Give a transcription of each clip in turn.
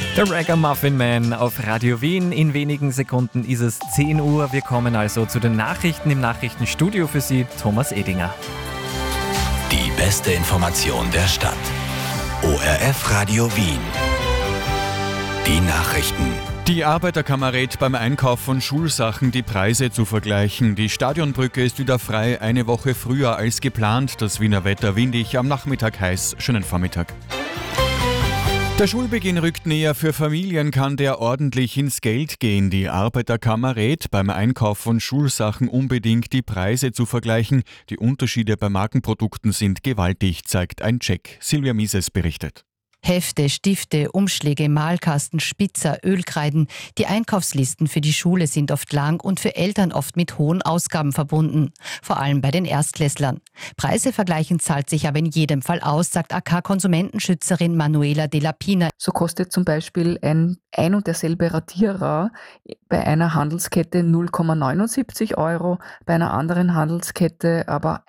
Der Ragamuffin Man auf Radio Wien. In wenigen Sekunden ist es 10 Uhr. Wir kommen also zu den Nachrichten im Nachrichtenstudio für Sie, Thomas Edinger. Die beste Information der Stadt. ORF Radio Wien. Die Nachrichten. Die Arbeiterkammer rät beim Einkauf von Schulsachen die Preise zu vergleichen. Die Stadionbrücke ist wieder frei, eine Woche früher als geplant. Das Wiener Wetter windig, am Nachmittag heiß. Schönen Vormittag. Der Schulbeginn rückt näher. Für Familien kann der ordentlich ins Geld gehen. Die Arbeiterkammer rät beim Einkauf von Schulsachen unbedingt die Preise zu vergleichen. Die Unterschiede bei Markenprodukten sind gewaltig, zeigt ein Check. Silvia Mises berichtet. Hefte, Stifte, Umschläge, Malkasten, Spitzer, Ölkreiden. Die Einkaufslisten für die Schule sind oft lang und für Eltern oft mit hohen Ausgaben verbunden. Vor allem bei den Erstklässlern. Preise vergleichen zahlt sich aber in jedem Fall aus, sagt AK-Konsumentenschützerin Manuela de la Pina. So kostet zum Beispiel ein und derselbe Radierer bei einer Handelskette 0,79 €, bei einer anderen Handelskette aber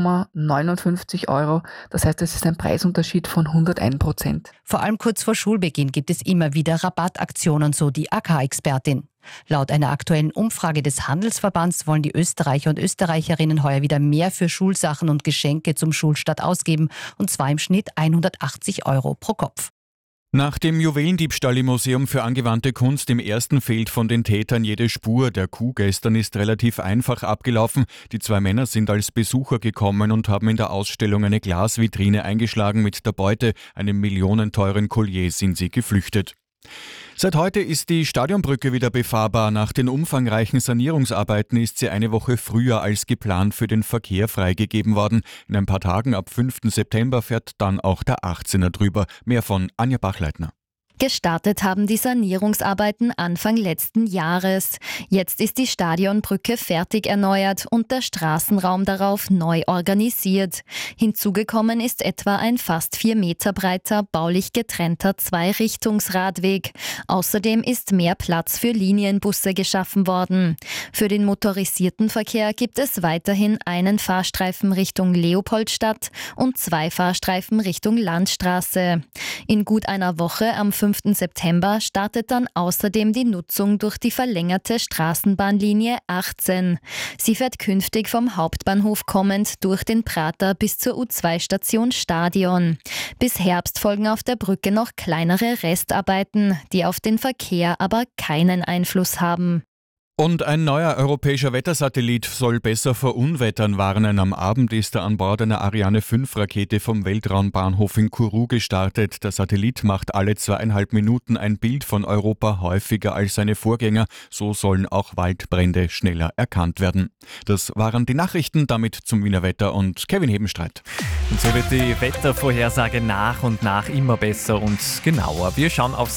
1,59 €. Das heißt, es ist ein Preisunterschied von 101%. Vor allem kurz vor Schulbeginn gibt es immer wieder Rabattaktionen, so die AK-Expertin. Laut einer aktuellen Umfrage des Handelsverbands wollen die Österreicher und Österreicherinnen heuer wieder mehr für Schulsachen und Geschenke zum Schulstart ausgeben, und zwar im Schnitt 180 € pro Kopf. Nach dem Juwelendiebstahl im Museum für angewandte Kunst im Ersten fehlt von den Tätern jede Spur. Der Coup gestern ist relativ einfach abgelaufen. Die 2 Männer sind als Besucher gekommen und haben in der Ausstellung eine Glasvitrine eingeschlagen. Mit der Beute, einem millionenteuren Collier, sind sie geflüchtet. Seit heute ist die Stadionbrücke wieder befahrbar. Nach den umfangreichen Sanierungsarbeiten ist sie eine Woche früher als geplant für den Verkehr freigegeben worden. In ein paar Tagen ab 5. September fährt dann auch der 18er drüber. Mehr von Anja Bachleitner. Gestartet haben die Sanierungsarbeiten Anfang letzten Jahres. Jetzt ist die Stadionbrücke fertig erneuert und der Straßenraum darauf neu organisiert. Hinzugekommen ist etwa ein fast 4 Meter breiter, baulich getrennter Zweirichtungsradweg. Außerdem ist mehr Platz für Linienbusse geschaffen worden. Für den motorisierten Verkehr gibt es weiterhin einen Fahrstreifen Richtung Leopoldstadt und 2 Fahrstreifen Richtung Landstraße. In gut einer Woche am 5. September startet dann außerdem die Nutzung durch die verlängerte Straßenbahnlinie 18. Sie fährt künftig vom Hauptbahnhof kommend durch den Prater bis zur U2-Station Stadion. Bis Herbst folgen auf der Brücke noch kleinere Restarbeiten, die auf den Verkehr aber keinen Einfluss haben. Und ein neuer europäischer Wettersatellit soll besser vor Unwettern warnen. Am Abend ist er an Bord einer Ariane 5-Rakete vom Weltraumbahnhof in Kourou gestartet. Der Satellit macht alle 2,5 Minuten ein Bild von Europa, häufiger als seine Vorgänger. So sollen auch Waldbrände schneller erkannt werden. Das waren die Nachrichten, damit zum Wiener Wetter und Kevin Hebenstreit. Und so wird die Wettervorhersage nach und nach immer besser und genauer. Wir schauen aufs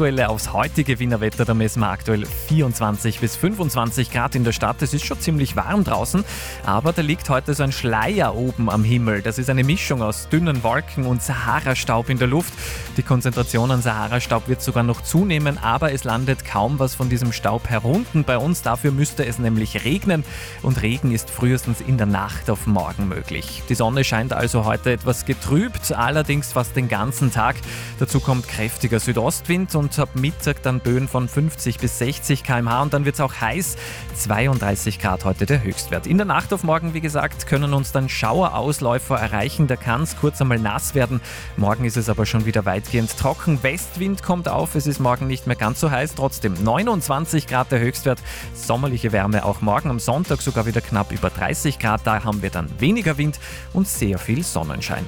heutige Wiener Wetter. Da messen wir aktuell 24 bis 25 Grad in der Stadt. Es ist schon ziemlich warm draußen, aber da liegt heute so ein Schleier oben am Himmel. Das ist eine Mischung aus dünnen Wolken und Sahara-Staub in der Luft. Die Konzentration an Sahara-Staub wird sogar noch zunehmen, aber es landet kaum was von diesem Staub herunter bei uns. Dafür müsste es nämlich regnen, und Regen ist frühestens in der Nacht auf morgen möglich. Die Sonne scheint also heute etwas getrübt, allerdings fast den ganzen Tag. Dazu kommt kräftiger Südostwind und ab Mittag dann Böen von 50 bis 60 km/h, und dann wird es auch heiß. 32 Grad heute der Höchstwert. In der Nacht auf morgen, wie gesagt, können uns dann Schauerausläufer erreichen. Da kann es kurz einmal nass werden. Morgen ist es aber schon wieder weitgehend trocken. Westwind kommt auf. Es ist morgen nicht mehr ganz so heiß. Trotzdem 29 Grad der Höchstwert. Sommerliche Wärme auch morgen. Am Sonntag sogar wieder knapp über 30 Grad. Da haben wir dann weniger Wind und sehr viel Sonnenschein.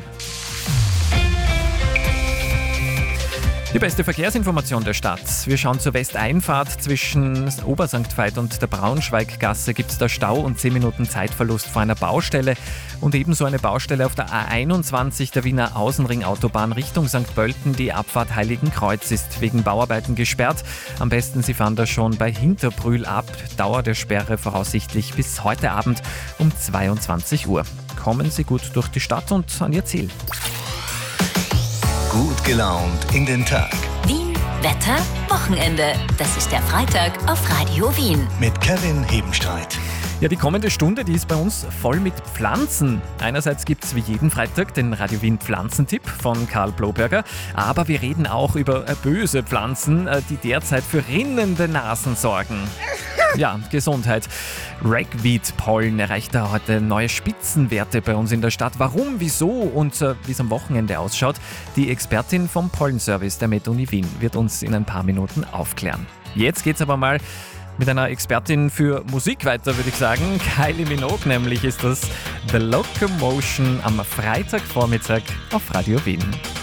Die beste Verkehrsinformation der Stadt. Wir schauen zur Westeinfahrt. Zwischen Obersankt Veit und der Braunschweiggasse gibt es da Stau und 10 Minuten Zeitverlust vor einer Baustelle. Und ebenso eine Baustelle auf der A21 der Wiener Außenringautobahn Richtung St. Pölten. Die Abfahrt Heiligenkreuz ist wegen Bauarbeiten gesperrt. Am besten Sie fahren da schon bei Hinterbrühl ab. Dauer der Sperre voraussichtlich bis heute Abend um 22 Uhr. Kommen Sie gut durch die Stadt und an Ihr Ziel. Gut gelaunt in den Tag. Wien, Wetter, Wochenende. Das ist der Freitag auf Radio Wien. Mit Kevin Hebenstreit. Ja, die kommende Stunde, die ist bei uns voll mit Pflanzen. Einerseits gibt es wie jeden Freitag den Radio Wien Pflanzentipp von Karl Bloberger, aber wir reden auch über böse Pflanzen, die derzeit für rinnende Nasen sorgen. Ja, Gesundheit. Ragweed-Pollen erreicht da heute neue Spitzenwerte bei uns in der Stadt. Warum, wieso und wie es am Wochenende ausschaut, die Expertin vom Pollenservice der MedUni Wien wird uns in ein paar Minuten aufklären. Jetzt geht's aber mal mit einer Expertin für Musik weiter, würde ich sagen. Kylie Minogue nämlich ist das The Locomotion am Freitagvormittag auf Radio Wien.